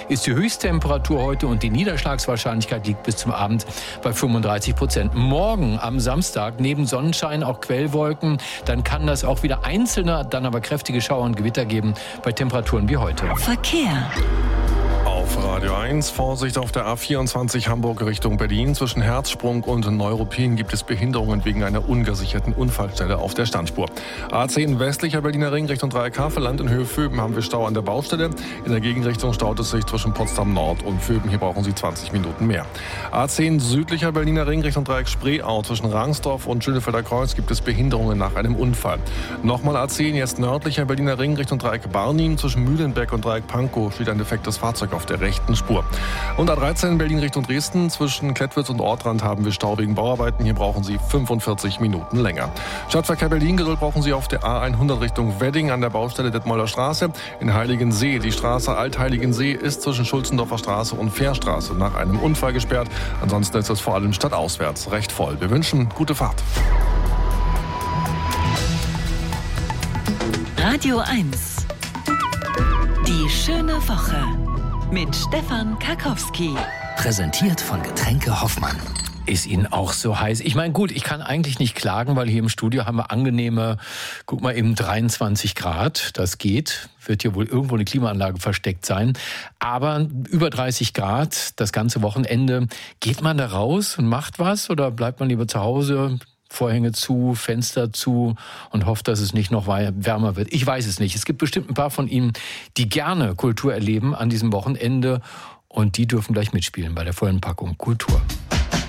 ist die Höchsttemperatur heute und die Niederschlagswahrscheinlichkeit liegt bis zum Abend bei 35%. Morgen am Samstag neben Sonnenschein auch Quellwolken. Dann kann das auch wieder einzelne, dann aber kräftige Schauer und Gewitter geben bei Temperaturen wie heute. Verkehr. Auf Radio 1, Vorsicht auf der A24 Hamburg Richtung Berlin. Zwischen Herzsprung und Neuruppin gibt es Behinderungen wegen einer ungesicherten Unfallstelle auf der Standspur. A10 westlicher Berliner Ring Richtung Dreieckhavel-Land in Höhe Vöben haben wir Stau an der Baustelle. In der Gegenrichtung staut es sich zwischen Potsdam Nord und Vöben. Hier brauchen Sie 20 Minuten mehr. A10 südlicher Berliner Ring Richtung Dreieck Spreeau. Zwischen Rangsdorf und Schönefelder Kreuz gibt es Behinderungen nach einem Unfall. Nochmal A10 jetzt nördlicher Berliner Ring Richtung Dreieck Barnim. Zwischen Mühlenbeck und Dreieck Pankow steht ein defektes Fahrzeug auf der rechten Spur. Und A13 Berlin Richtung Dresden. Zwischen Klettwitz und Ortrand haben wir Stau wegen Bauarbeiten. Hier brauchen Sie 45 Minuten länger. Stadtverkehr Berlin, Geduld brauchen Sie auf der A100 Richtung Wedding an der Baustelle Detmolder Straße. In Heiligensee, die Straße Alt-Heiligensee ist zwischen Schulzendorfer Straße und Fährstraße nach einem Unfall gesperrt. Ansonsten ist es vor allem stadtauswärts recht voll. Wir wünschen gute Fahrt. Radio 1. Die schöne Woche. Mit Stefan Karkowski. Präsentiert von Getränke Hoffmann. Ist Ihnen auch so heiß? Ich meine, gut, ich kann eigentlich nicht klagen, weil hier im Studio haben wir angenehme, guck mal eben 23 Grad. Das geht. Wird hier wohl irgendwo eine Klimaanlage versteckt sein. Aber über 30 Grad, das ganze Wochenende. Geht man da raus und macht was oder bleibt man lieber zu Hause? Vorhänge zu, Fenster zu und hofft, dass es nicht noch wärmer wird. Ich weiß es nicht. Es gibt bestimmt ein paar von Ihnen, die gerne Kultur erleben an diesem Wochenende und die dürfen gleich mitspielen bei der vollen Packung Kultur.